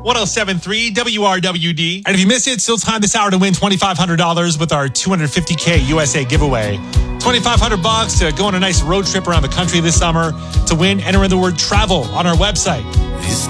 107.3 WRWD. And if you miss it, still time this hour to win $2,500 with our $250K USA giveaway. $2,500 to go on a nice road trip around the country this summer. To win, enter in the word travel on our website.